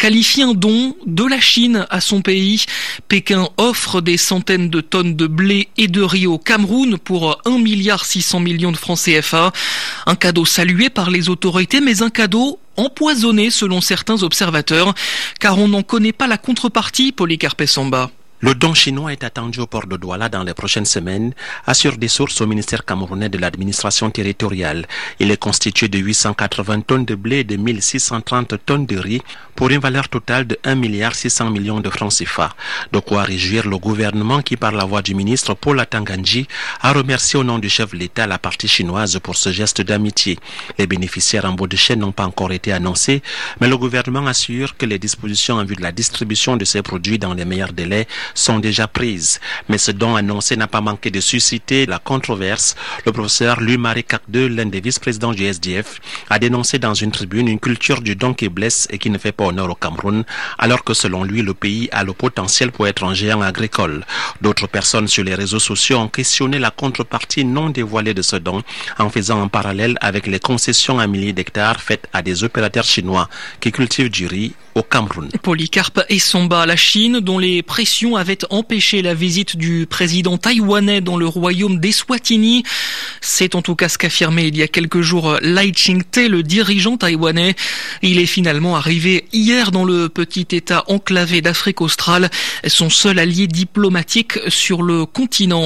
qualifie un don de la Chine à son pays. Pékin offre des centaines de tonnes de blé et de riz au Cameroun pour 1,6 milliard de francs CFA. Un cadeau salué par les autorités, mais un cadeau empoisonné selon certains observateurs, car on n'en connaît pas la contrepartie, Polycarpe Samba. Le don chinois est attendu au port de Douala dans les prochaines semaines, assurent des sources au ministère camerounais de l'administration territoriale. Il est constitué de 880 tonnes de blé et de 1630 tonnes de riz pour une valeur totale de 1,6 milliard de francs CFA. De quoi réjouir le gouvernement qui, par la voix du ministre Paul Atangandji, a remercié au nom du chef de l'État la partie chinoise pour ce geste d'amitié. Les bénéficiaires en bout de chaîne n'ont pas encore été annoncés, mais le gouvernement assure que les dispositions en vue de la distribution de ces produits dans les meilleurs délais sont déjà prises. Mais ce don annoncé n'a pas manqué de susciter la controverse. Le professeur Louis-Marie Cacdeux, l'un des vice-présidents du SDF, a dénoncé dans une tribune une culture du don qui blesse et qui ne fait pas honneur au Cameroun, alors que selon lui, le pays a le potentiel pour être un géant agricole. D'autres personnes sur les réseaux sociaux ont questionné la contrepartie non dévoilée de ce don en faisant un parallèle avec les concessions à milliers d'hectares faites à des opérateurs chinois qui cultivent du riz au Cameroun. Polycarpe Samba, la Chine, dont les pressions avaient empêché la visite du président taïwanais dans le royaume d'Eswatini. C'est en tout cas ce qu'affirmait il y a quelques jours Lai Ching-te, le dirigeant taïwanais. Il est finalement arrivé hier dans le petit État enclavé d'Afrique australe, son seul allié diplomatique sur le continent.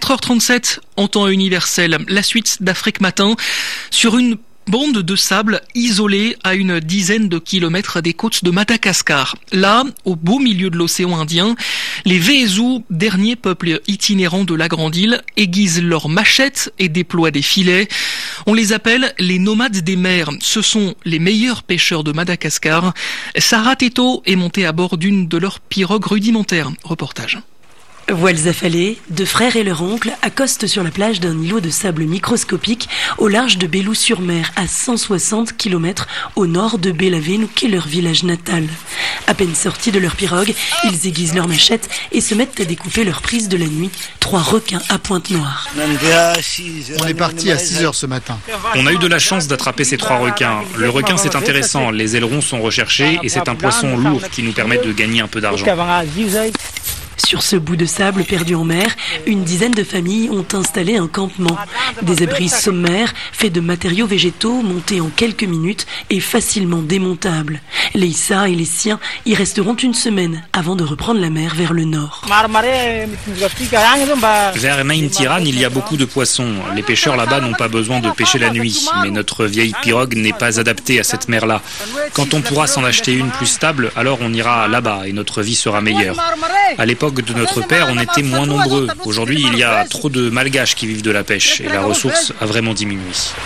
4h37 en temps universel. La suite d'Afrique Matin sur une bande de sable isolée à une dizaine de kilomètres des côtes de Madagascar. Là, au beau milieu de l'océan Indien, les Veezu, dernier peuple itinérant de la Grande Île, aiguisent leurs machettes et déploient des filets. On les appelle les nomades des mers. Ce sont les meilleurs pêcheurs de Madagascar. Sarah Teto est montée à bord d'une de leurs pirogues rudimentaires. Reportage. Voiles affalées, deux frères et leur oncle accostent sur la plage d'un îlot de sable microscopique au large de Belou-sur-Mer, à 160 km au nord de Belavenu, qui est leur village natal. À peine sortis de leur pirogue, ils aiguisent leurs machettes et se mettent à découper leur prise de la nuit, 3 requins à pointe noire. On est parti à 6h ce matin. On a eu de la chance d'attraper ces 3 requins. Le requin, c'est intéressant, les ailerons sont recherchés et c'est un poisson lourd qui nous permet de gagner un peu d'argent. Sur ce bout de sable perdu en mer, une dizaine de familles ont installé un campement. Des abris sommaires faits de matériaux végétaux montés en quelques minutes et facilement démontables. Leïssa et les siens y resteront une semaine avant de reprendre la mer vers le nord. Vers Naintiran, il y a beaucoup de poissons. Les pêcheurs là-bas n'ont pas besoin de pêcher la nuit, mais notre vieille pirogue n'est pas adaptée à cette mer-là. Quand on pourra s'en acheter une plus stable, alors on ira là-bas et notre vie sera meilleure. À l'époque de notre père, on était moins nombreux. Aujourd'hui, il y a trop de malgaches qui vivent de la pêche et la ressource a vraiment diminué.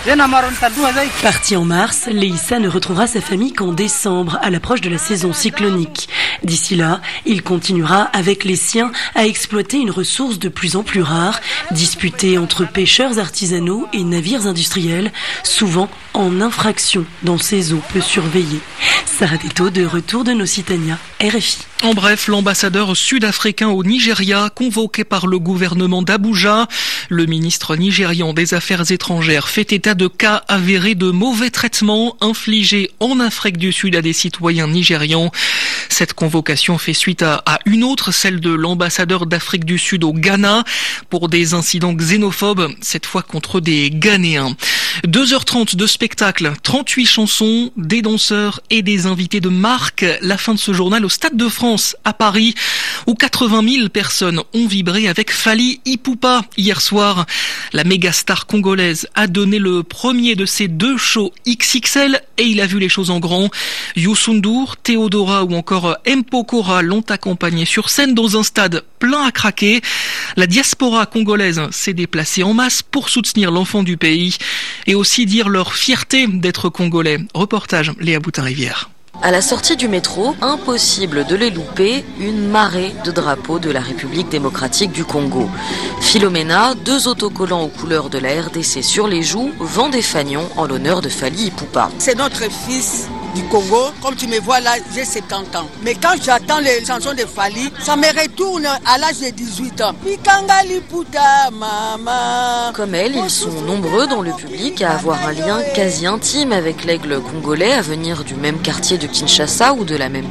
Parti en mars, Leïssa ne retrouvera sa famille qu'en décembre, à l'approche de la saison cyclonique. D'ici là, il continuera avec les siens à exploiter une ressource de plus en plus rare, disputée entre pêcheurs artisanaux et navires industriels, souvent en infraction dans ces eaux peu surveillées. Sarah Teto, de retour de Nocitania, RFI. En bref, l'ambassadeur sud-africain au Nigeria, convoqué par le gouvernement d'Abuja, le ministre nigérian des Affaires étrangères fait état de cas avérés de mauvais traitements infligés en Afrique du Sud à des citoyens nigérians. Cette convocation fait suite à une autre, celle de l'ambassadeur d'Afrique du Sud au Ghana, pour des incidents xénophobes, cette fois contre des Ghanéens. 2h30 de spectacle, 38 chansons, des danseurs et des invités de marque. La fin de ce journal au Stade de France à Paris, où 80 000 personnes ont vibré avec Fally Ipupa hier soir. La méga star congolaise a donné le premier de ses 2 shows XXL et il a vu les choses en grand. Youssou N'Dour, Théodora ou encore Mpokora l'ont accompagné sur scène dans un stade plein à craquer. La diaspora congolaise s'est déplacée en masse pour soutenir l'enfant du pays et aussi dire leur fierté d'être congolais. Reportage Léa Boutin-Rivière. À la sortie du métro, impossible de les louper, une marée de drapeaux de la République démocratique du Congo. Philomena, 2 autocollants aux couleurs de la RDC sur les joues, vend des fanions en l'honneur de Fally Ipupa. C'est notre fils du Congo. Comme tu me vois là, j'ai 70 ans. Mais quand j'attends les chansons de Fally, ça me retourne à l'âge de 18 ans. Comme elle, ils sont nombreux dans le public à avoir un lien quasi intime avec l'aigle congolais, à venir du même quartier de Kinshasa ou de la même